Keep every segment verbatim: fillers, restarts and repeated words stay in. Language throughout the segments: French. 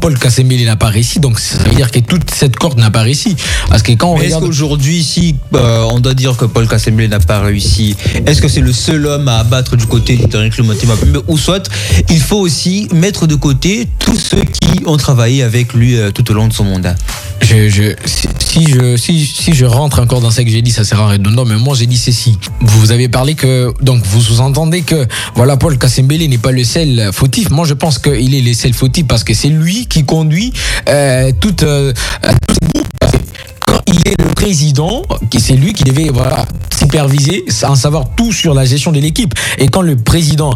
Paul Kasembele n'a pas réussi, donc ça veut dire que toute cette corde n'a pas réussi. Parce que quand on Mais regarde... est-ce qu'aujourd'hui, si euh, on doit dire que Paul Kasembele n'a pas réussi, est-ce que c'est le seul homme à abattre du côté de Daring Club Motema Pembe, ou soit il faut aussi mettre de côté tous ceux qui ont travaillé avec lui euh, tout au long de son mandat? Je, je, si, si, je, si, si je rentre encore dans ce que j'ai dit, ça sera redondant, mais moi j'ai dit ceci. Vous avez parlé que, donc vous sous-entendez que, voilà, Paul Kasembele n'est pas le seul fautif. Moi je pense qu'il est le seul fautif parce que c'est lui qui conduit euh, tout, euh, tout ce groupe. Quand il est le président, c'est lui qui devait, voilà, superviser, en savoir tout sur la gestion de l'équipe. Et quand le président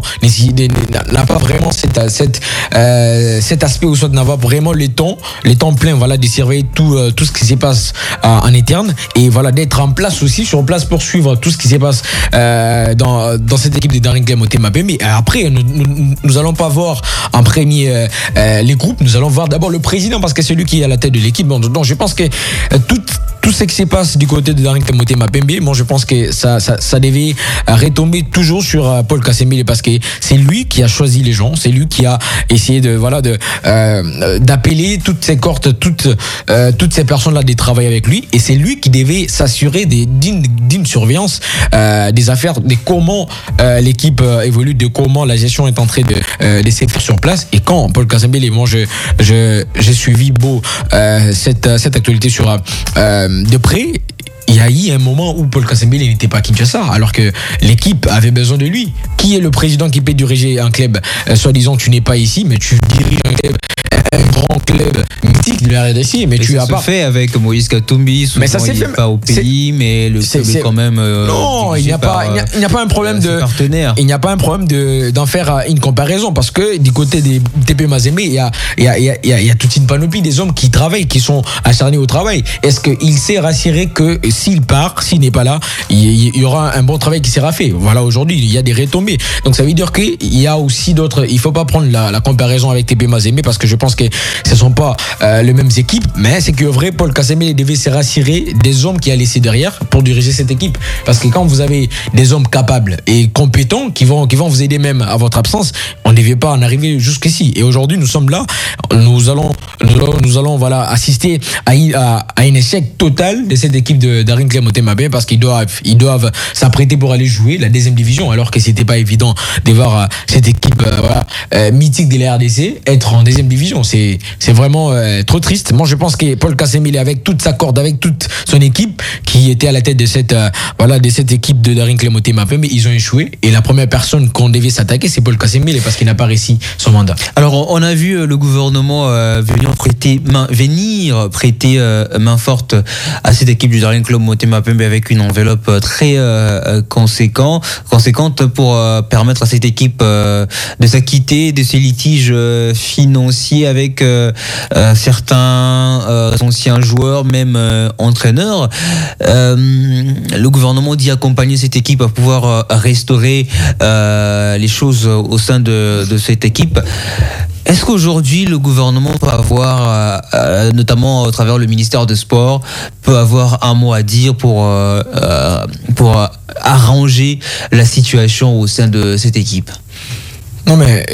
n'a pas vraiment cette, cette, euh, cet aspect, ou soit n'a pas vraiment le temps, le temps plein, voilà, de surveiller tout, euh, tout ce qui se passe euh, en interne, et voilà, d'être en place aussi, sur place pour suivre tout ce qui se passe euh, dans, dans cette équipe de Daring Club Motema Pembe. Mais après, nous, nous, nous allons pas voir en premier euh, euh, les groupes, nous allons voir d'abord le président, parce que c'est lui qui est à la tête de l'équipe. Donc, donc je pense que euh, tout Tout ce qui se passe du côté de Daring Club Motema Pembe, moi je pense que ça, ça, ça devait retomber toujours sur uh, Paul Kasembele, parce que c'est lui qui a choisi les gens, c'est lui qui a essayé de, voilà, de, euh, d'appeler toutes ces cohortes, toutes, euh, toutes ces personnes-là de travailler avec lui, et c'est lui qui devait s'assurer des, d'une, d'une surveillance euh, des affaires, de comment euh, l'équipe euh, évolue, de comment la gestion est en train de, euh, de se faire sur place. Et quand Paul Kasembele, moi je, je, j'ai suivi beau euh, cette, cette actualité sur euh, de près, il y a eu un moment où Paul Kasembele n'était pas à Kinshasa, alors que l'équipe avait besoin de lui. Qui est le président qui peut diriger un club, euh, soi-disant tu n'es pas ici, mais tu diriges un club, un grand club mythique de la R D C, mais et tu ça as se pas fait avec Moïse Katumbi, souvent mais ça c'est il fait, n'est pas au pays, mais le club est quand même euh, non, il n'y a pas par, il n'y a, il n'y a pas un problème de partenaire. Il n'y a pas un problème de d'en faire une comparaison, parce que du côté des T P Mazembe, il y a il y a il y a, il y a, il y a toute une panoplie des hommes qui travaillent, qui sont acharnés au travail. Est-ce qu'il s'est rassuré que s'il part, s'il n'est pas là, il y aura un bon travail qui sera fait? Voilà, aujourd'hui il y a des retombées, donc ça veut dire qu'il y a aussi d'autres. Il faut pas prendre la, la comparaison avec T P Mazembe, parce que je pense que ce sont pas euh, les mêmes équipes, mais c'est que vrai, Paul Kasembele devait se rassurer des hommes qu'il a laissés derrière pour diriger cette équipe, parce que quand vous avez des hommes capables et compétents qui vont qui vont vous aider même à votre absence, on ne devait pas en arriver jusqu'ici. Et aujourd'hui nous sommes là, nous allons nous allons, nous allons voilà assister à, à, à un échec total de cette équipe de Daring Club Motema Pembe, parce qu'ils doivent ils doivent s'apprêter pour aller jouer la deuxième division, alors que c'était pas évident de voir euh, cette équipe euh, voilà, euh, mythique de la R D C être en deuxième division. C'est c'est vraiment euh, trop triste. Moi je pense que Paul Kasembele, avec toute sa corde, avec toute son équipe qui était à la tête de cette euh, voilà de cette équipe de Daring Club Motema Pembe, ils ont échoué, et la première personne qu'on devait s'attaquer, c'est Paul Kasembele, parce qu'il n'a pas réussi son mandat. Alors on a vu le gouvernement euh, venir prêter main venir prêter euh, main forte à cette équipe du Daring Club Motema Pembe avec une enveloppe très euh, conséquent, conséquente pour euh, permettre à cette équipe euh, de s'acquitter de ses litiges euh, financiers avec euh, euh, certains euh, anciens joueurs, même euh, entraîneurs. Euh, le gouvernement dit accompagner cette équipe à pouvoir euh, restaurer euh, les choses au sein de, de cette équipe. Est-ce qu'aujourd'hui le gouvernement peut avoir, euh, notamment à travers le ministère des Sports, peut avoir un mot à dire pour euh, pour arranger la situation au sein de cette équipe? Non mais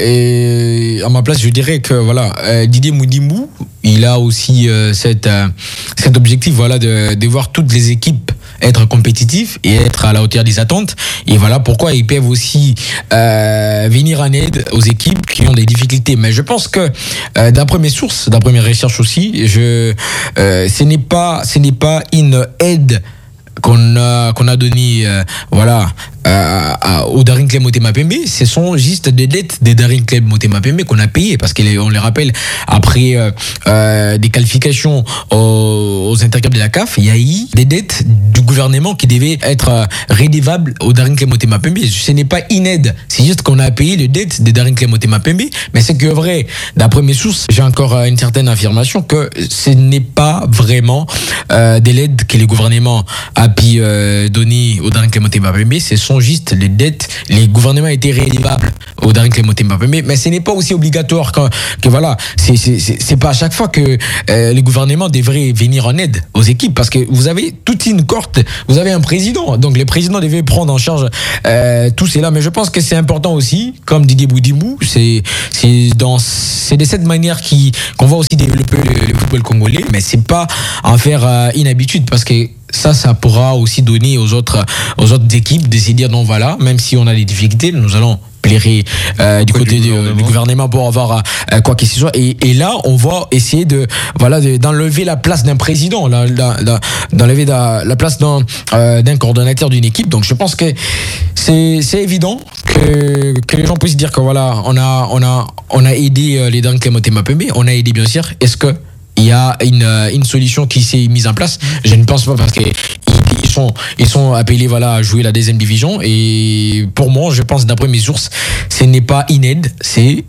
et, à ma place je dirais que voilà, euh, Didier Moudimou, il a aussi euh, cette, euh, cet objectif, voilà, de, de voir toutes les équipes être compétitifs et être à la hauteur des attentes. Et voilà pourquoi ils peuvent aussi euh, venir en aide aux équipes qui ont des difficultés. Mais je pense que euh, d'après mes sources, d'après mes recherches aussi, je, euh, ce n'est pas, ce n'est pas une aide qu'on a qu'on a donné euh, voilà euh, à, au Daring Club Motema Pembe. Ce sont juste des dettes des Daring Club Motema Pembe qu'on a payées, parce qu'on les rappelle, après euh, euh, des qualifications aux, aux interclubs de la C A F, il y a eu des dettes du gouvernement qui devaient être euh, redevables au Daring Club Motema Pembe. Ce n'est pas une aide, c'est juste qu'on a payé les dettes des Daring Club Motema Pembe. Mais c'est que vrai, d'après mes sources, j'ai encore euh, une certaine affirmation que ce n'est pas vraiment euh, de l'aide que le gouvernement a pu euh, donner au Daring Club Motema Pembe. Ce échangistes, les dettes, les gouvernements étaient réévaluables au Daring Clément Mapembe, mais ce n'est pas aussi obligatoire que, que voilà, c'est, c'est, c'est, c'est pas à chaque fois que euh, les gouvernements devraient venir en aide aux équipes, parce que vous avez toute une cohorte, vous avez un président, donc les présidents devaient prendre en charge euh, tout cela, mais je pense que c'est important aussi, comme Didier Boudimou, c'est, c'est, dans, c'est de cette manière qui, qu'on va aussi développer le, le football congolais, mais c'est pas en faire euh, une habitude, parce que ça, ça pourra aussi donner aux autres, aux autres équipes de se dire non, voilà, même si on a des difficultés, nous allons plaider euh, du côté du gouvernement. du gouvernement pour avoir euh, quoi qu'il ce soit. Et, et là, on va essayer de, voilà, de, d'enlever la place d'un président, la, la, la, d'enlever la, la place d'un, euh, d'un coordonnateur d'une équipe. Donc, je pense que c'est, c'est évident que, que les gens puissent dire que voilà, on a, on a, on a aidé les Daring Clément Mapembe, on a aidé bien sûr. Est-ce que il y a une, une solution qui s'est mise en place? Je ne pense pas, parce que ils sont, ils sont appelés voilà, à jouer la deuxième division, et pour moi, je pense d'après mes sources, ce n'est pas une aide, c'est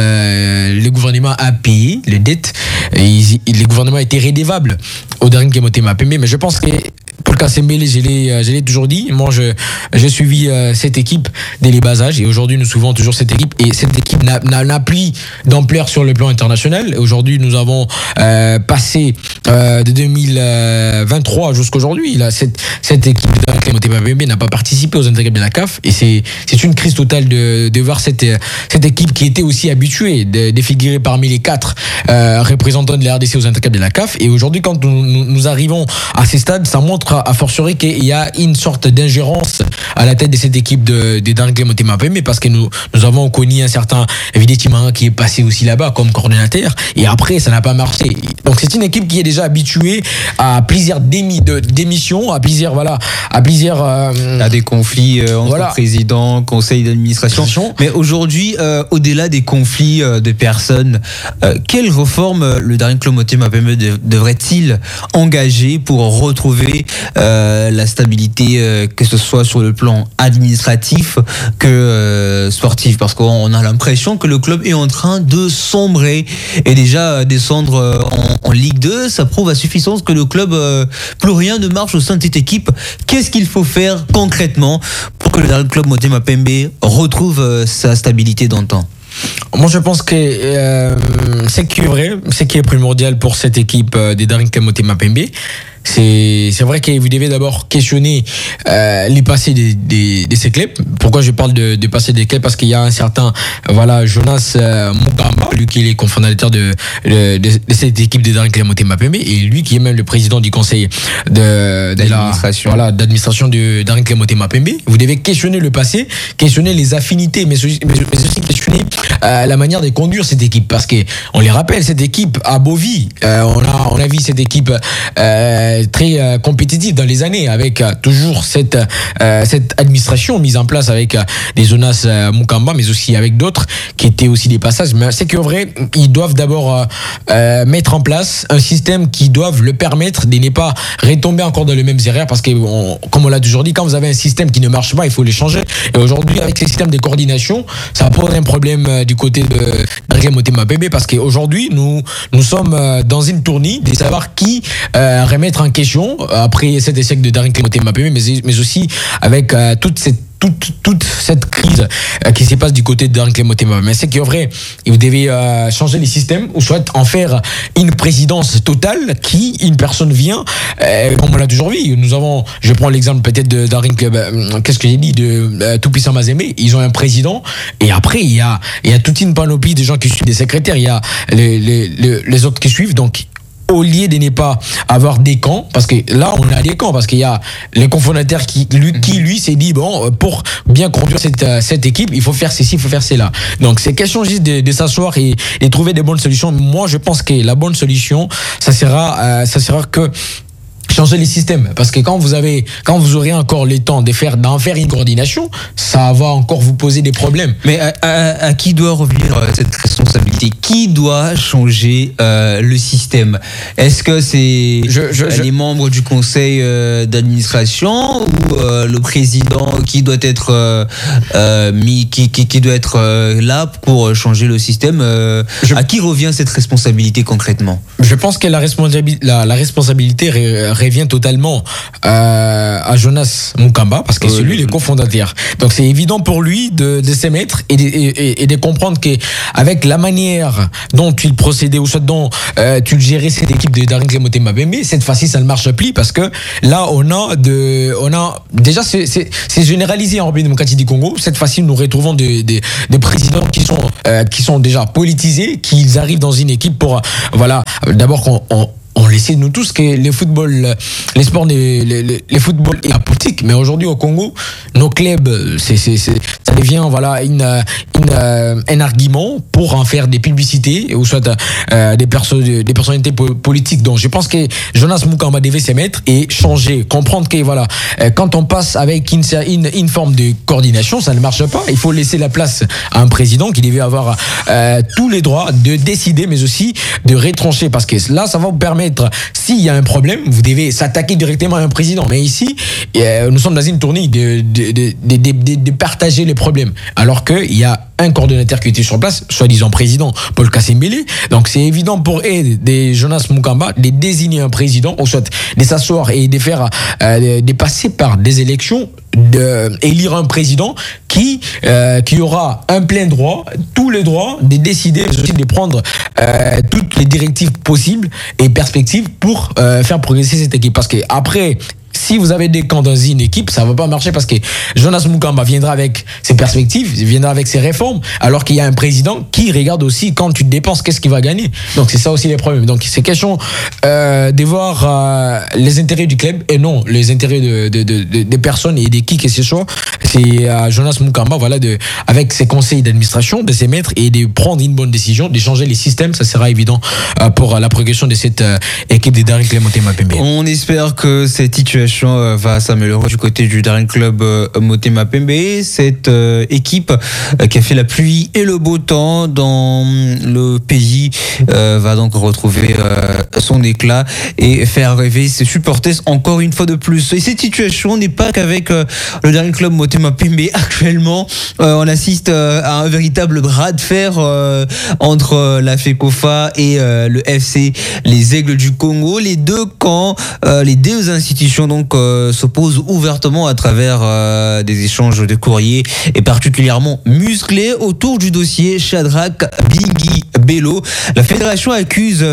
euh, le gouvernement a payé les dettes, et ils, les gouvernements étaient rédevables au Daring Clément Mapembe, mais je pense que Paul Kasembele, je l'ai, je l'ai toujours dit, moi je, j'ai suivi euh, cette équipe dès les bas âges, et aujourd'hui nous suivons toujours cette équipe, et cette équipe n'a, n'a, n'a plus d'ampleur sur le plan international. Aujourd'hui nous avons euh, passé euh, de deux mille vingt-trois jusqu'aujourd'hui, là, cette, cette équipe de Clément Mapembe n'a pas participé aux intégrables de la C A F, et c'est, c'est une crise totale de, de voir cette, cette équipe qui était aussi habituée de, de figurer parmi les quatre euh, représentants de la R D C aux intégrables de la C A F, et aujourd'hui quand nous, nous, nous arrivons à ces stades, ça montre a fortiori qu'il y a une sorte d'ingérence à la tête de cette équipe de, de Daring Clément Mapembe, parce que nous, nous avons connu un certain Evidé Timara qui est passé aussi là-bas comme coordinateur, et après ça n'a pas marché. Donc c'est une équipe qui est déjà habituée à plusieurs démi, de, démissions, à plusieurs voilà, à plusieurs euh, à des conflits euh, entre voilà. président, conseil d'administration. Mais aujourd'hui, euh, au-delà des conflits euh, de personnes, euh, quelle réforme le Daring Clément Mapembe de, devrait-il engager pour retrouver Euh, la stabilité, euh, que ce soit sur le plan administratif que euh, sportif, parce qu'on a l'impression que le club est en train de sombrer, et déjà descendre euh, en, en Ligue deux, ça prouve à suffisance que le club, euh, plus rien ne marche au sein de cette équipe. Qu'est-ce qu'il faut faire concrètement pour que le Daring Clément Mapembe retrouve euh, sa stabilité d'antan? Moi, je pense que euh, ce qui est vrai, ce qui est primordial pour cette équipe euh, des Daring Clément Mapembe, c'est, c'est vrai que vous devez d'abord questionner euh, les passés de, de, de ces clubs. Pourquoi je parle de, de passés des clubs? Parce qu'il y a un certain voilà, Jonas euh, Mugamba, lui qui est le cofondateur de, de, de, de cette équipe de Daring Clément Mapembe, et lui qui est même le président du conseil de, de d'administration, la, voilà, d'administration de Daring Clément Mapembe. Vous devez questionner le passé, questionner les affinités, mais, mais, mais aussi questionner euh, la manière de conduire cette équipe, parce que on les rappelle, cette équipe a Bovi, euh, on a on a vu cette équipe euh, très euh, compétitive dans les années, avec euh, toujours cette euh, cette administration mise en place avec euh, des Jonas euh, Mukamba, mais aussi avec d'autres qui étaient aussi des passages. Mais c'est que vrai, ils doivent d'abord euh, euh, mettre en place un système qui doive le permettre de ne pas retomber encore dans les mêmes erreurs, parce que on, comme on l'a toujours dit, quand vous avez un système qui ne marche pas, il faut le changer. Et aujourd'hui, avec ces systèmes de coordination, ça pose un problème euh, du côté de Daring Clément Mapembe, parce qu'aujourd'hui nous nous sommes euh, dans une tournée de savoir qui euh, remettre en question après cet échec de Daring Clément Mapembe, mais, mais aussi avec euh, toute cette Toute, toute cette crise euh, qui se passe du côté de Daring Clément Mapembe. Mais c'est que vrai, vous devez euh, changer les systèmes, ou soit en faire une présidence totale qui, une personne vient, euh, comme on l'a toujours vu. Nous avons, je prends l'exemple peut-être de Daring, euh, qu'est-ce que j'ai dit, de euh, Tout-Puissant Mazembe. Ils ont un président, et après il y a, il y a toute une panoplie de gens qui suivent, des secrétaires, il y a les, les, les, les autres qui suivent. Donc au lieu de ne pas avoir des camps, parce que là on a des camps, parce qu'il y a le cofondateur qui lui, qui lui s'est dit bon, pour bien conduire cette, cette équipe, il faut faire ceci, il faut faire cela. Donc c'est question juste de, de s'asseoir et, et trouver des bonnes solutions. Moi je pense que la bonne solution, ça sera, euh, ça sera que changer les systèmes, parce que quand vous avez, quand vous aurez encore le temps de faire, d'en faire une coordination, ça va encore vous poser des problèmes. Mais à, à, à qui doit revenir cette responsabilité? Qui doit changer euh, le système? Est-ce que c'est je, je, les je... membres du conseil euh, d'administration, ou euh, le président qui doit être euh, euh, mis, qui, qui, qui doit être euh, là pour changer le système? euh, je... À qui revient cette responsabilité concrètement? Je pense que la responsabilité, la, la responsabilité ré, ré revient totalement euh, à Jonas Mukamba, parce que Oui, c'est lui oui. le cofondateur. Donc c'est évident pour lui de, de se mettre et de, et, et de comprendre qu'avec la manière dont il procédait ou soit dont euh, tu gérais cette équipe de Daring Motema Pembe, cette fois-ci ça ne marche plus, parce que là on a de, on a déjà c'est, c'est, c'est généralisé en République démocratique du Congo. Cette fois-ci nous retrouvons des, des, des présidents qui sont euh, qui sont déjà politisés, qui arrivent dans une équipe pour euh, voilà d'abord qu'on on, on le sait nous tous que les football, les sports, les, les, les football est politique, mais aujourd'hui au Congo, nos clubs, c'est, c'est, c'est, ça devient voilà une, une, un argument pour en faire des publicités ou soit euh, des, perso- des personnalités po- politiques. Donc je pense que Jonas Mukamba devait se mettre et changer, comprendre que voilà, euh, quand on passe avec une, une, une forme de coordination, ça ne marche pas. Il faut laisser la place à un président qui devait avoir euh, tous les droits de décider, mais aussi de retrancher, parce que là, ça va vous permettre, s'il y a un problème, vous devez s'attaquer directement à un président. Mais ici, euh, nous sommes dans une tournée de, de, de, de, de, de, de partager les problèmes. Alors qu'il y a un coordonnateur qui était sur place, soi-disant président, Paul Kasembele. Donc c'est évident pour eux, des Jonas Mukamba, de désigner un président, ou soit de s'asseoir et de faire, euh, de passer par des élections, d'élire un président qui, euh, qui aura un plein droit, tous les droits de décider, mais aussi de prendre euh, toutes les directives possibles et perspectives pour euh, faire progresser cette équipe. Parce que après, si vous avez des camps dans une équipe, ça ne va pas marcher, parce que Jonas Mukamba viendra avec ses perspectives, viendra avec ses réformes, alors qu'il y a un président qui regarde aussi quand tu dépenses, qu'est-ce qu'il va gagner. Donc c'est ça aussi les problèmes. Donc c'est question euh, de voir euh, les intérêts du club et non les intérêts de, de, de, de, des personnes et de qui que ce soit. C'est à Jonas Mukamba, voilà, de, avec ses conseils d'administration, de se mettre et de prendre une bonne décision, de changer les systèmes. Ça sera évident euh, pour la progression de cette euh, équipe de Daring Motema Pembe. On espère que cette situation va s'améliorer du côté du Daring Club Motema Pembe. Cette euh, équipe euh, qui a fait la pluie et le beau temps dans le pays euh, va donc retrouver euh, son éclat et faire rêver ses supporters encore une fois de plus. Et cette situation n'est pas qu'avec euh, le Daring Club Motema Pembe. Actuellement, euh, on assiste euh, à un véritable bras de fer euh, entre euh, la FECOFA et euh, le F C Les Aigles du Congo. Les deux camps, euh, les deux institutions donc euh, s'opposent ouvertement à travers euh, des échanges de courriers et particulièrement musclés autour du dossier Shadrack Bingi Bello. La fédération accuse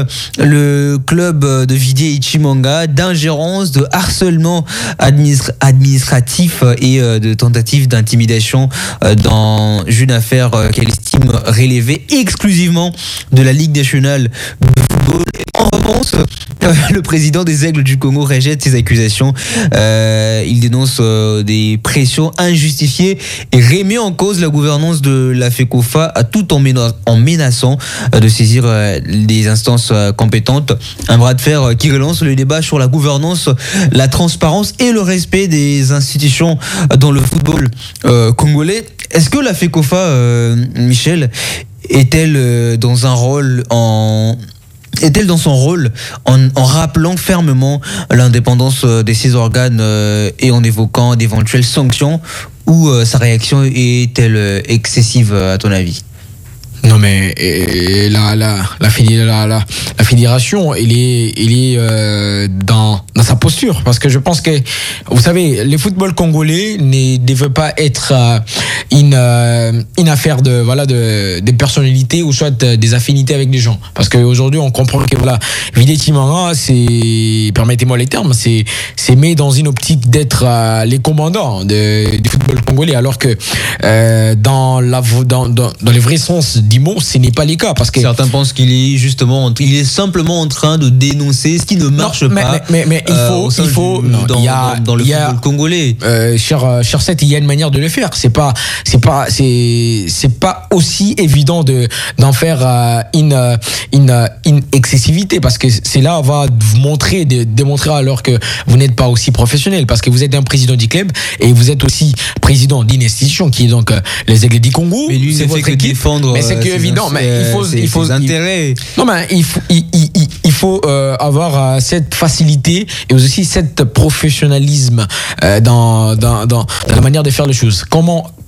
le club de Vidier Ichimanga d'ingérence, de harcèlement administra- administratif et euh, de tentative d'intimidation euh, dans une affaire euh, qu'elle estime relevée exclusivement de la Ligue nationale de football. En revanche, euh, le président des Aigles du Congo rejette ces accusations. Euh, il dénonce euh, des pressions injustifiées et remet en cause la gouvernance de la FECOFA, tout en, mena- en menaçant euh, de saisir euh, les instances euh, compétentes. Un bras de fer euh, qui relance le débat sur la gouvernance, la transparence et le respect des institutions dans le football euh, congolais. Est-ce que la FECOFA, euh, Michel, est-elle euh, dans un rôle en... est-elle dans son rôle en, en rappelant fermement l'indépendance de ses organes euh, et en évoquant d'éventuelles sanctions, ou euh, sa réaction est-elle excessive à ton avis ? Non mais et, et la, la, la, fédé- la, la, la fédération, il est, il est euh, dans, dans sa posture, parce que je pense que, vous savez, le football congolais ne devait pas être euh, une, euh, une affaire de, voilà, de, de personnalité ou soit des affinités avec les gens. Parce qu'aujourd'hui, on comprend que voilà, Vidier Ichimanga, c'est, permettez-moi les termes, c'est, c'est mis dans une optique d'être euh, les commandants de, du football congolais, alors que euh, dans, la, dans, dans, dans les vrais sens du mot, ce n'est pas le cas, parce que certains pensent qu'il est justement, il est simplement en train de dénoncer ce qui ne marche non, mais, pas. Mais, mais, mais il faut, euh, il faut, du, non, dans, il y a, dans, dans le il y a, football congolais. Euh, cher, cher Seth, il y a une manière de le faire. C'est pas, c'est pas, c'est, c'est pas aussi évident de d'en faire euh, une, une, une excessivité, parce que c'est là on va vous montrer, de, démontrer alors que vous n'êtes pas aussi professionnel, parce que vous êtes un président du club et vous êtes aussi président d'une institution qui est donc euh, les Aigles du Congo. Mais lui, c'est votre équipe. Défendre. Mais c'est que évident, mais il faut, il faut, intérêts. Non, mais il faut, il, il, il faut euh, avoir euh, cette facilité et aussi cette professionnalisme euh, dans, dans, dans, dans la manière de faire les choses. Comment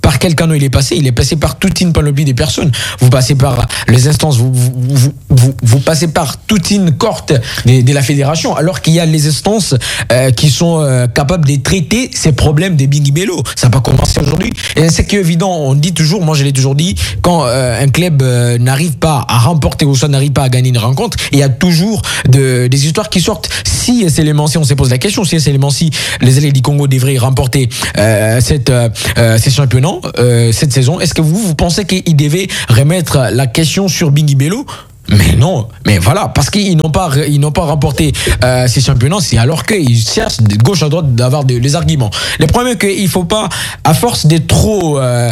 par quel canal il est passé? Il est passé par toute une panoplie de personnes. Vous passez par les instances, vous, vous, vous, vous, vous passez par toute une cohorte de, de la fédération, alors qu'il y a les instances euh, qui sont euh, capables de traiter ces problèmes des Bingi Bello. Ça n'a pas commencé aujourd'hui. Et c'est évident, on dit toujours, moi je l'ai toujours dit, quand euh, un club euh, n'arrive pas à remporter ou soit n'arrive pas à gagner une rencontre, il y a toujours de, des histoires qui sortent. Si c'est les Mansi, on se pose la question, si c'est les Mansi, les L A du Congo devraient remporter euh, cette, euh, ces championnats euh, cette saison, est-ce que vous, vous pensez qu'ils devaient remettre la question sur Bingi Bello? Mais non, mais voilà, parce qu'ils n'ont pas, ils n'ont pas remporté euh, ces championnats, c'est alors qu'ils cherchent de gauche à droite d'avoir des les arguments. Le problème est qu'il faut pas, à force de trop, euh,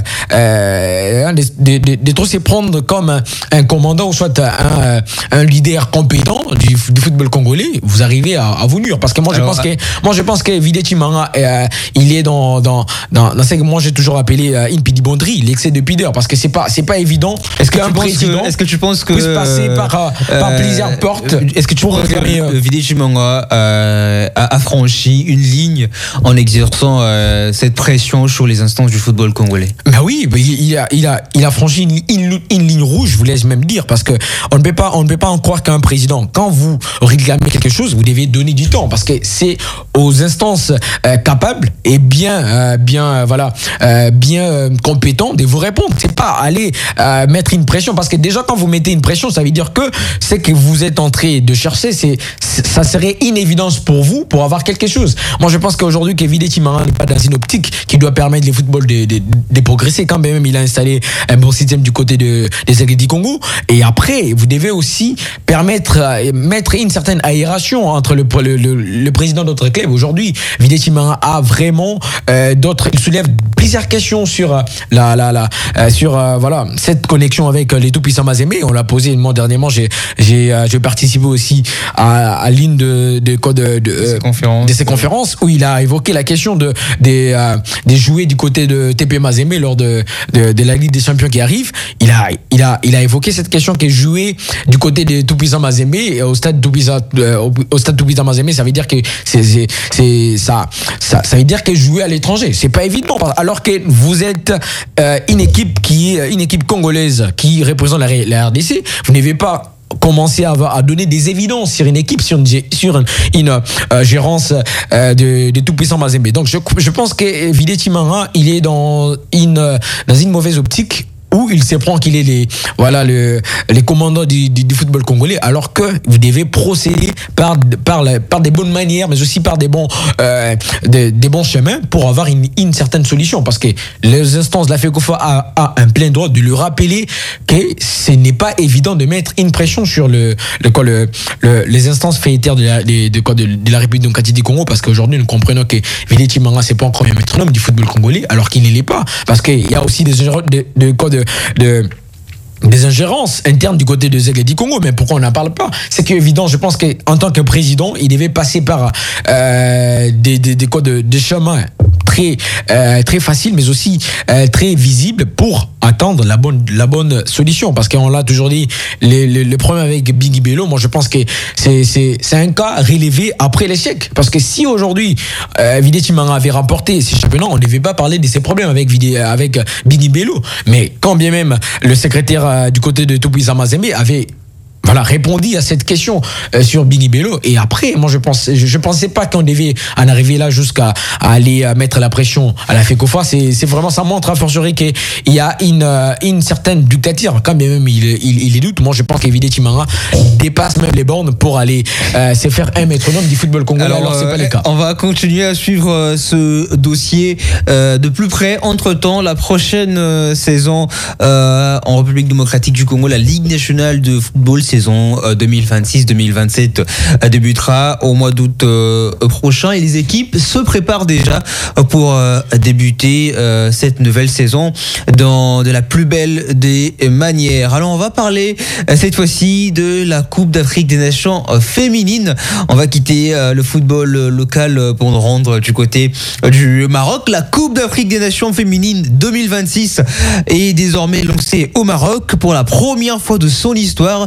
euh, de, de, de trop se prendre comme un, un commandant ou soit un, un leader compétent du, du football congolais, vous arrivez à, à vous nuire. Parce que moi, alors, je pense que, moi, je pense que Videchi Manga, euh, il est dans, dans, dans, dans ce que moi j'ai toujours appelé euh, Impidi Bondry, l'excès de pudeur, parce que c'est pas, c'est pas évident. Est-ce que, est-ce que tu penses que par, euh, par plusieurs portes. Est-ce que tu penses que euh, Videchi Manga euh, a affranchi une ligne en exerçant euh, cette pression sur les instances du football congolais? Bah oui, bah il, a, il, a, il a franchi une, une, une ligne rouge, je vous laisse même dire, parce que on ne peut pas, on ne peut pas en croire qu'un président, quand vous réclamez quelque chose, vous devez donner du temps, parce que c'est aux instances euh, capables et bien, euh, bien, euh, voilà, euh, bien euh, compétents de vous répondre. C'est pas aller euh, mettre une pression, parce que déjà quand vous mettez une pression, ça veut dire que c'est que vous êtes en train de chercher, c'est, ça serait une évidence pour vous pour avoir quelque chose. Moi, je pense qu'aujourd'hui, que Videchi Manga n'est pas dans une optique qui doit permettre le football de, de, de progresser. Quand même, il a installé un bon système du côté de, des L A du Congo. Et après, vous devez aussi permettre, mettre une certaine aération entre le, le, le, le président d'autres clubs. Aujourd'hui, Videchi Manga a vraiment euh, d'autres, il soulève plusieurs questions sur la, la, la, euh, sur euh, voilà cette connexion avec les tout-puissants Mazembe. On l'a posé une mois dernièrement. J'ai, j'ai, euh, j'ai participé aussi à, à l'une de, de, de, de, de, ces conférences, de ces conférences où il a évoqué la question de des, euh, des jouets du côté de T P Mazembe lors de, de, de la Ligue des Champions qui arrive. Il a, il a, il a évoqué cette question qui est jouée du côté des tout-puissants Mazembe et au stade tout-puissant, euh, au, au stade tout-puissant Mazembe. Ça veut dire que c'est, c'est, c'est ça, ça, ça veut dire que jouer à l'étranger, c'est pas évident. Alors que vous êtes euh, une équipe qui est une équipe congolaise qui représente la, la R D C, vous n'avez pas commencer à, à donner des évidences sur une équipe, sur une, sur une, une euh, gérance euh, de, de tout-puissant Mazembe. Donc je, je pense que Videchi Manga, il est dans une, dans une mauvaise optique où il se prend qu'il est les, voilà, le, les commandants du, du, du football congolais, alors que vous devez procéder par, par, la, par des bonnes manières, mais aussi par des bons, euh, des, des bons chemins pour avoir une, une certaine solution. Parce que les instances de la FECOFA a, a un plein droit de lui rappeler que ce n'est pas évident de mettre une pression sur le, le, quoi, le, le, les instances fédéraires de la, de, de, de, de la République démocratique du Congo, parce qu'aujourd'hui, nous comprenons que Videchi Manga, c'est pas encore un métronome du football congolais, alors qu'il ne l'est pas. Parce qu'il y a aussi des de, de, de, de des ingérences internes du côté de Z L A du Congo, mais pourquoi on n'en parle pas? C'est qu'évident, je pense qu'en tant que président, il devait passer par euh, des, des, des, quoi, de, des chemins très, euh, très faciles, mais aussi euh, très visibles pour attendre la bonne, la bonne solution. Parce qu'on l'a toujours dit, le, le, le problème avec Bingi Bello, moi je pense que c'est, c'est, c'est un cas relevé après l'échec. Parce que si aujourd'hui, euh, Videchi Manga avait remporté ces championnats, on ne devait pas parler de ces problèmes avec, avec Bingi Bello. Mais quand bien même le secrétaire euh, du côté de tout-puissant Mazembe avait voilà, répondu à cette question euh, sur Bingi Bello. Et après, moi, je pense, je, je pensais pas qu'on devait en arriver là jusqu'à à aller euh, mettre la pression à la FECOFA. C'est, c'est vraiment, ça montre à fortiori qu'il y a une, euh, une certaine dictature. Quand même, il, il, il est doute. Moi, je pense que Videchi Manga dépasse même les bornes pour aller euh, se faire un métronome du football congolais. Alors, alors c'est euh, pas le cas. On va continuer à suivre euh, ce dossier euh, de plus près. Entre-temps, la prochaine euh, saison euh, en République démocratique du Congo, la Ligue nationale de football, saison deux mille vingt-six deux mille vingt-sept débutera au mois d'août euh, prochain et les équipes se préparent déjà pour euh, débuter euh, cette nouvelle saison dans de la plus belle des manières. Alors on va parler euh, cette fois-ci de la Coupe d'Afrique des Nations euh, féminine. On va quitter euh, le football local pour nous rendre du côté du Maroc. La Coupe d'Afrique des Nations féminine deux mille vingt-six est désormais lancée au Maroc pour la première fois de son histoire.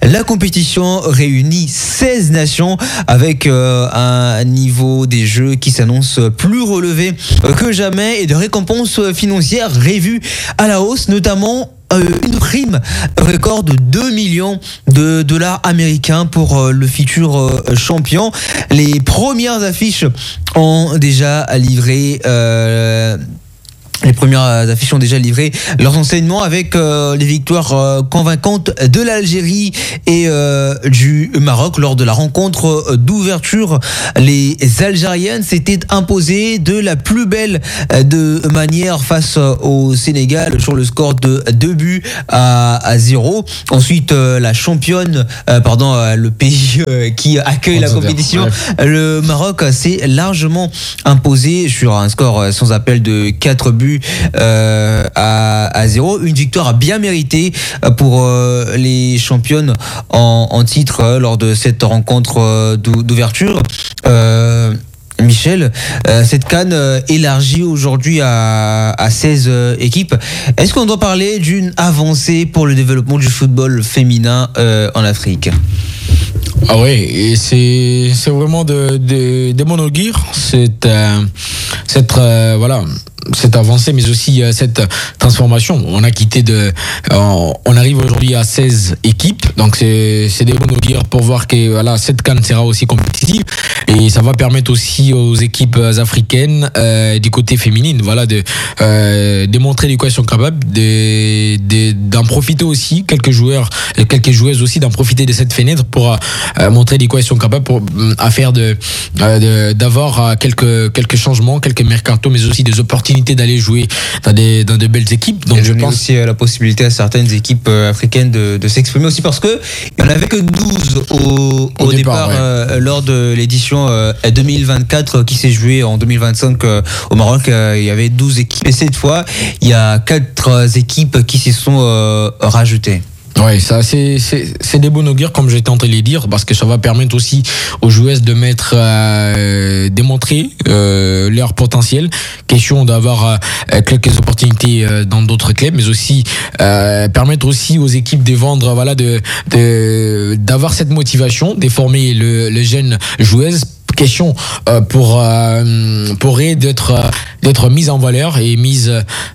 La compétition réunit seize nations avec euh, un niveau des jeux qui s'annonce plus relevé que jamais et de récompenses financières révues à la hausse, notamment Euh, une prime record de deux millions de dollars américains pour euh, le futur euh, champion. Les premières affiches ont déjà livré euh, Les premières affiches ont déjà livré leurs enseignements avec euh, les victoires euh, convaincantes de l'Algérie et euh, du Maroc lors de la rencontre d'ouverture. Les Algériennes s'étaient imposées de la plus belle de manière face au Sénégal sur le score de deux buts à, à zéro. Ensuite, euh, la championne, euh, pardon, euh, le pays euh, qui accueille la compétition, ouais. Le Maroc s'est largement imposé sur un score sans appel de quatre buts Euh, à, à zéro. Une victoire bien méritée pour euh, les championnes en, en titre euh, lors de cette rencontre euh, d'ouverture. Euh, Michel, euh, cette CAN euh, élargie aujourd'hui à, à seize euh, équipes. Est-ce qu'on doit parler d'une avancée pour le développement du football féminin euh, en Afrique ? Ah ouais, et c'est c'est vraiment de, de, de mon augure, cette, euh, cette euh, voilà, cette avancée, mais aussi euh, cette transformation. On a quitté de, on, on arrive aujourd'hui à seize équipes, donc c'est c'est des bons augures pour voir que voilà, cette CAN sera aussi compétitive et ça va permettre aussi aux équipes africaines euh, du côté féminine, voilà, de euh, démontrer de quoi elles sont capables, de, de d'en profiter aussi quelques joueurs, quelques joueuses aussi d'en profiter de cette fenêtre pour euh, montrer de quoi elles sont capables pour à faire de, euh, de d'avoir quelques quelques changements, quelques mercato, mais aussi des opportunités d'aller jouer dans des dans de belles équipes. Donc et je pense aussi la possibilité à certaines équipes africaines de, de s'exprimer aussi parce que il n'y en avait que douze au, au, au départ, départ ouais. euh, lors de l'édition euh, deux mille vingt-quatre qui s'est jouée en deux mille vingt-cinq euh, au Maroc. Euh, il y avait douze équipes et cette fois il y a quatre équipes qui s'y sont euh, rajoutées. Ouais, ça c'est c'est c'est des bons augures comme j'étais en train de les dire parce que ça va permettre aussi aux joueuses de mettre euh, démontrer euh, leur potentiel. Question d'avoir euh, quelques opportunités euh, dans d'autres clubs, mais aussi euh, permettre aussi aux équipes de vendre, voilà, de de d'avoir cette motivation, de former le le jeune joueuse. Question euh, pour euh, pour d'être d'être mise en valeur et mise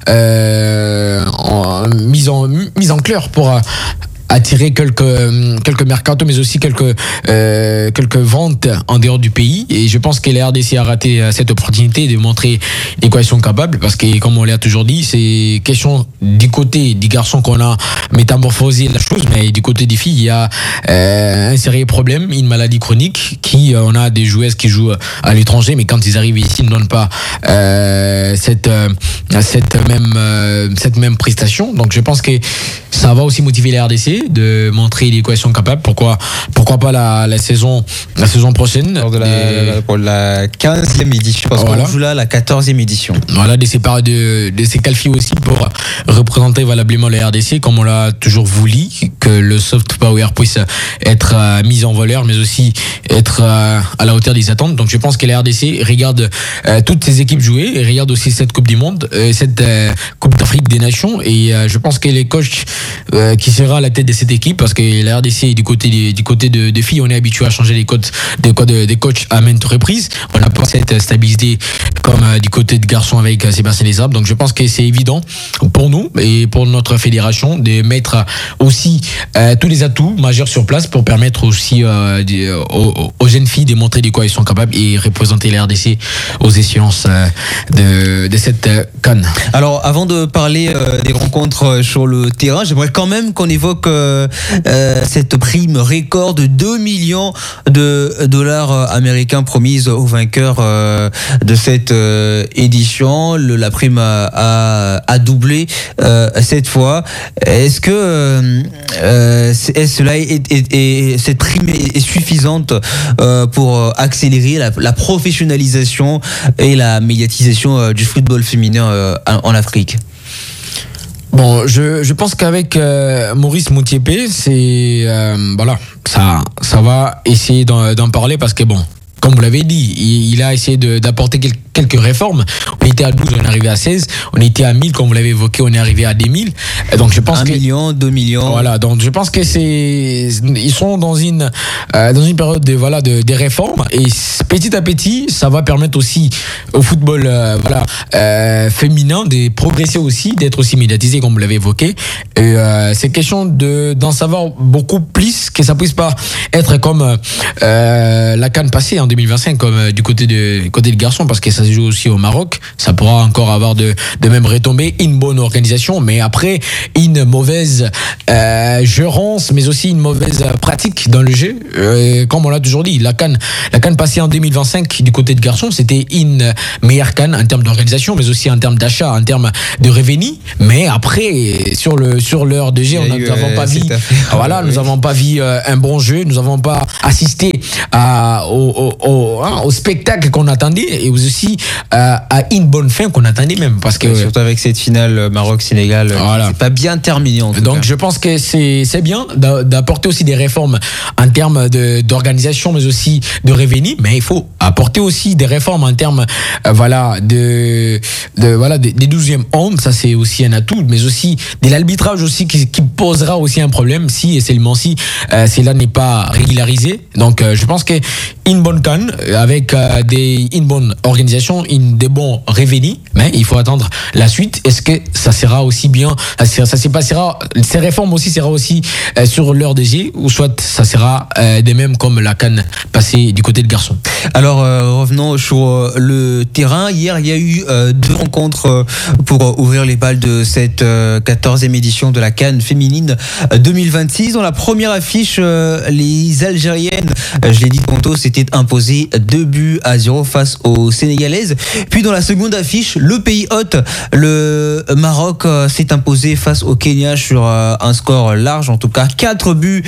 euh, en, mise en mise en clair pour euh, attirer quelques quelques mercato, mais aussi quelques euh, quelques ventes en dehors du pays. Et je pense que la R D C a raté cette opportunité de montrer de quoi ils sont capables, parce que comme on l'a toujours dit, c'est question du côté des garçons qu'on a métamorphosé la chose, mais du côté des filles, il y a euh, un sérieux problème, une maladie chronique qui euh, on a des joueuses qui jouent à l'étranger, mais quand ils arrivent ici, ils ne donnent pas euh, cette euh, cette même euh, cette même prestation. Donc je pense que ça va aussi motiver la R D C de montrer les quoi ils sont capables. Pourquoi pourquoi pas la, la saison la saison prochaine de la, des... pour la quinzième édition parce voilà. qu'on joue là la quatorzième édition. Voilà, de séparer de de ces qualifier aussi pour représenter valablement la R D C comme on l'a toujours voulu, que le soft power puisse être euh, mis en valeur, mais aussi être euh, à la hauteur des attentes. Donc je pense que la R D C regarde euh, toutes ces équipes jouer et regarde aussi cette Coupe du Monde, euh, cette euh, Coupe d'Afrique des Nations, et euh, je pense que les coachs euh, qui sera à la tête de cette équipe, parce que la R D C du côté des, du côté de, de filles, on est habitué à changer les codes des codes des coachs à maintes reprises. On n'a pas cette stabilité comme euh, du côté de garçons avec euh, Sébastien Lesab. Donc je pense que c'est évident pour nous et pour notre fédération de mettre aussi euh, tous les atouts majeurs sur place pour permettre aussi euh, de, aux, aux jeunes filles de montrer de quoi ils sont capables et représenter la R D C aux échéances euh, de, de cette euh, CAN. Alors avant de parler euh, des rencontres sur le terrain, j'aimerais quand même qu'on évoque euh, euh, cette prime record de deux millions de dollars américains promise aux vainqueurs euh, de cette euh, édition. Le, la prime a, a, a doublé euh, cette fois. Est-ce que euh, est, est, cela est, est, est, cette prime est, est suffisante euh, pour accélérer la, la professionnalisation et la médiatisation euh, du football féminin euh, en, en Afrique? Bon, je, je pense qu'avec euh, Maurice Moutiepe, c'est euh, voilà, ça ça va essayer d'en, d'en parler parce que bon, comme vous l'avez dit, il, il a essayé de, d'apporter quelques, quelques réformes. On était à douze, on est arrivé à seize. On était à mille, comme vous l'avez évoqué, on est arrivé à des mille. Donc je pense un que million, deux millions. Voilà, donc je pense que c'est, ils sont dans une euh, dans une période de voilà de des réformes et petit à petit, ça va permettre aussi au football euh, voilà euh, féminin de progresser aussi, d'être aussi médiatisé comme vous l'avez évoqué. Et euh, c'est question de d'en savoir beaucoup plus, que ça puisse pas être comme euh, la CAN passée en deux mille vingt-cinq, comme euh, du côté de côté des garçons, parce que ça se joue aussi au Maroc. Ça pourra encore avoir de de mêmes retombées, une bonne organisation, mais après une mauvaise euh, gérance, mais aussi une mauvaise pratique dans le jeu. Euh, comme on l'a toujours dit, la CAN la CAN passée en deux mille vingt-cinq du côté de garçons, c'était une meilleure CAN en termes d'organisation, mais aussi en termes d'achat, en termes de revenus. Mais après, sur le sur l'heure de jeu, on eu, n'avons euh, pas vu. Voilà, oui. nous n'avons pas vu euh, un bon jeu, nous n'avons pas assisté à, au, au, au, hein, au spectacle qu'on attendait et aussi euh, à une bonne fin qu'on attendait même, parce que surtout avec cette finale Maroc-Sénégal, voilà. C'est pas bien terminé en tout donc cas. je pense que c'est c'est bien d'apporter aussi des réformes en termes de d'organisation, mais aussi de revenus, mais il faut apporter aussi des réformes en termes euh, voilà de de voilà des, des douzièmes hommes, ça c'est aussi un atout, mais aussi de l'arbitrage aussi qui, qui posera aussi un problème si et seulement si euh, cela n'est pas régularisé. Donc euh, je pense que une bonne CAN avec euh, des une bonne organisation, une des bons revenus, mais il faut attendre la suite. Est-ce que ça sera aussi bien, ça, ça se passera, ces réformes aussi sera aussi euh, sur l'heure des G, ou soit ça sera euh, des mêmes comme la CAN passée du côté de garçons. Alors euh, revenons sur euh, le terrain. Hier, il y a eu euh, deux rencontres euh, pour euh, ouvrir les balles de cette euh, quatorzième édition de la CAN féminine deux mille vingt-six. Dans la première affiche, euh, les Algériennes, euh, je l'ai dit tantôt, s'étaient imposées deux buts à zéro face aux Sénégalaises. Puis dans la seconde affiche, le pays hôte, le Maroc, euh, s'est imposé face au Kenya sur euh, un score large, en tout cas quatre buts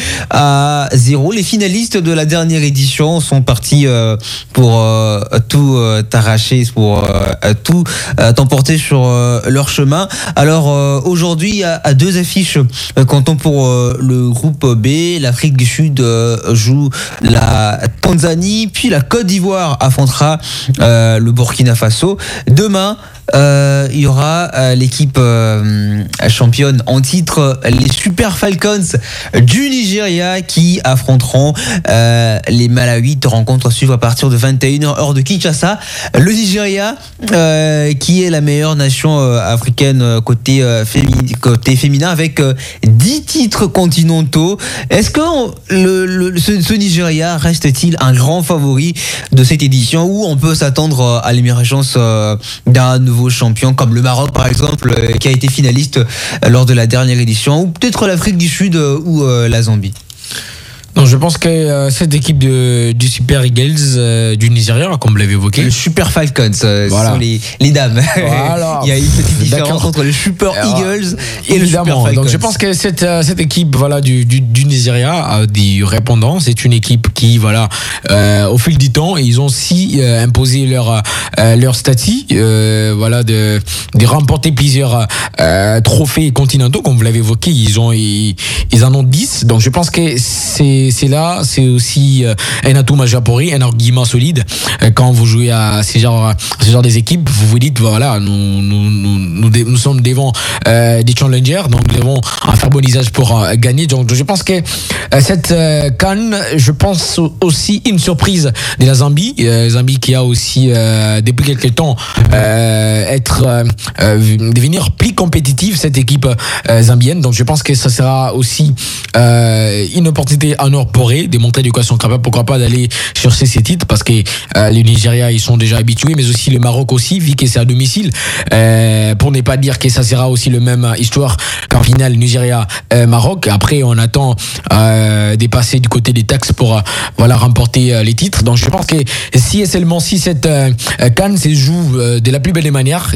à zéro. Les finalistes de la dernière édition sont partis euh, pour euh, tout euh, arracher, pour euh, tout euh, t'emporter sur euh, leur chemin. Alors euh, aujourd'hui, il y a deux affiches. Euh, comptons pour euh, le groupe B, l'Afrique du Sud euh, joue la Tanzanie, puis la Côte d'Ivoire affrontera euh, le Burkina Faso. Demain, Euh, il y aura euh, l'équipe euh, championne en titre, les Super Falcons du Nigeria, qui affronteront euh, les Malawites. Rencontre à suivre à partir de vingt et une heures heure de Kinshasa. Le Nigeria, euh, qui est la meilleure nation euh, africaine euh, côté, euh, féminin, côté féminin, avec euh, dix titres continentaux. Est-ce que on, le, le, ce, ce Nigeria reste-t-il un grand favori de cette édition, où on peut s'attendre à l'émergence euh, d'un nouveau champion comme le Maroc par exemple, euh, qui a été finaliste euh, lors de la dernière édition, ou peut-être l'Afrique du Sud euh, ou euh, la Zambie? Non, je pense que euh, cette équipe de, du Super Eagles euh, du Nigeria, comme vous l'avez évoqué, le Super Falcons, euh, voilà. ce sont les, les dames. Voilà. Il y a une petite différence D'accord. entre le Super Eagles et le Super évidemment. Falcons. Donc je pense que cette euh, cette équipe voilà du du, du Nigeria a des répondants. C'est une équipe qui voilà euh, au fil du temps, ils ont aussi euh, imposé leur euh, leur statut euh, voilà de de remporter plusieurs euh, trophées continentaux, comme vous l'avez évoqué. Ils ont ils, ils en ont dix. Donc je pense que c'est c'est là, c'est aussi euh, un atout majeur pour eux, un argument solide. Euh, quand vous jouez à ces genres, ces genres des équipes, vous vous dites voilà, nous nous nous nous, nous, nous sommes devant euh, des challengers, donc nous devons en faire bon usage pour euh, gagner. Donc je pense que euh, cette euh, CAN, je pense aussi une surprise de la Zambie, euh, Zambie qui a aussi euh, depuis quelques temps euh, être euh, euh, devenir plus compétitive, cette équipe euh, zambienne. Donc je pense que ça sera aussi euh, une opportunité en or pour eux de montrer de quoi ils sont capables. Pourquoi pas d'aller chercher ces titres, parce que euh, le Nigeria ils sont déjà habitués, mais aussi le Maroc aussi, vu que c'est à domicile. Euh, pour ne pas dire que ça sera aussi le même histoire qu'en finale Nigeria euh, Maroc. Après on attend euh, de passer du côté des taxes pour euh, voilà remporter euh, les titres. Donc je pense que si et seulement si cette euh, CAN se joue euh, de la plus belle des manières,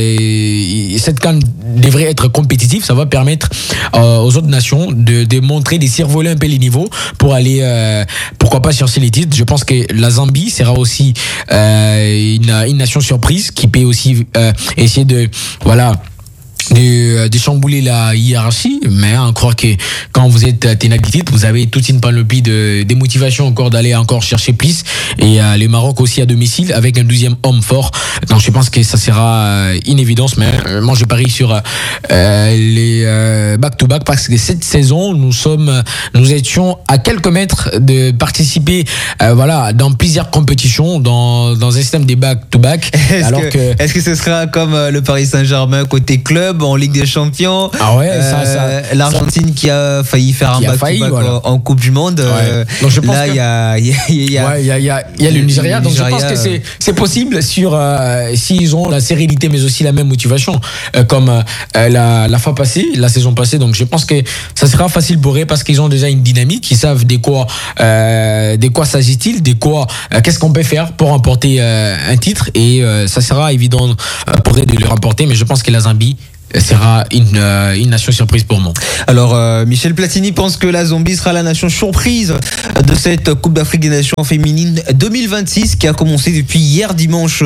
euh, cette CAN devrait être compétitive. Ça va permettre euh, aux autres nations de, de montrer, de survoler un peu les niveaux pour aller euh, pourquoi pas chercher les titres. Je pense que la Zambie sera aussi euh, une, une nation surprise qui peut aussi euh, essayer de voilà de, de chambouler la hiérarchie, mais on croit que quand vous êtes ténaclite, vous avez toute une panoplie de, de motivation encore d'aller encore chercher plus. Et euh, le Maroc aussi à domicile avec un douzième homme fort. Donc je pense que ça sera euh, une évidence, mais euh, moi je parie sur euh, les euh, back-to-back parce que cette saison, nous sommes, nous étions à quelques mètres de participer, euh, voilà, dans plusieurs compétitions, dans, dans un système des back-to-back. Est-ce alors que, que, est-ce que ce sera comme euh, le Paris Saint-Germain côté club en Ligue des Champions? Ah ouais, ça, euh, ça, l'Argentine ça, qui a failli faire un back-to-back voilà. en, en Coupe du Monde. Ouais. Euh, Donc je pense là, il que... y a, il y a, il y a, ouais, il y a, il y a, il y a le Nigeria. Donc je pense que c'est, c'est possible sur euh, s'ils ont la sérénité, mais aussi la même motivation, euh, comme euh, la, la fois passée, la saison passée. Donc je pense que ça sera facile pour eux parce qu'ils ont déjà une dynamique, ils savent de quoi, euh, de quoi s'agit-il, de quoi, euh, qu'est-ce qu'on peut faire pour remporter euh, un titre, et euh, ça sera évident euh, pour eux de le remporter. Mais je pense que la Zambie sera une, euh, une nation surprise pour moi. Alors, euh, Michel Platini pense que la Zambie sera la nation surprise de cette Coupe d'Afrique des Nations féminines deux mille vingt-six qui a commencé depuis hier dimanche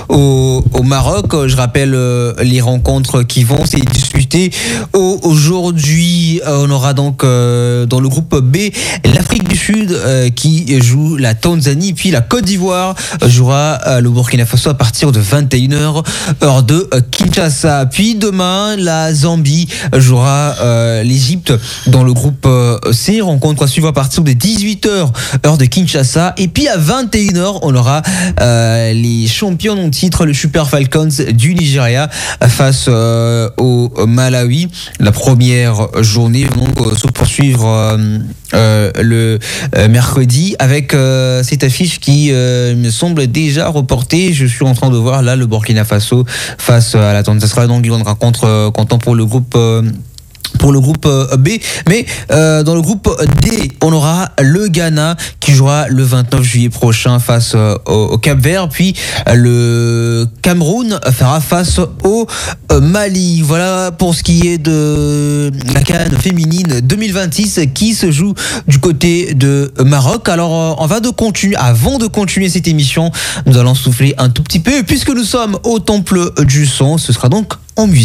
au, au Maroc. Je rappelle euh, les rencontres qui vont se disputer aujourd'hui. On aura donc euh, dans le groupe B l'Afrique du Sud euh, qui joue la Tanzanie, puis la Côte d'Ivoire jouera euh, le Burkina Faso à partir de vingt et une heures heure de Kinshasa. Puis demain, la Zambie jouera euh, l'Égypte dans le groupe euh, C. Rencontre à suivre à partir de dix-huit heures heure de Kinshasa. Et puis à vingt et une heures, on aura euh, les champions en titre, le Super Falcons du Nigeria face euh, au Malawi. La première journée va donc euh, se poursuivre euh, euh, le euh, mercredi avec euh, cette affiche qui euh, me semble déjà reportée. Je suis en train de voir là le Burkina Faso face à la Tanzanie. Ça sera donc une rencontre euh, comptant pour le groupe euh, pour le groupe B, mais euh, dans le groupe D, on aura le Ghana qui jouera le vingt-neuf juillet prochain face euh, au, au Cap-Vert, puis euh, le Cameroun fera face au euh, Mali. Voilà pour ce qui est de la CAN féminine deux mille vingt-six qui se joue du côté de Maroc. Alors euh, on va de continuer, avant de continuer cette émission, nous allons souffler un tout petit peu, puisque nous sommes au Temple du Son, ce sera donc en musique.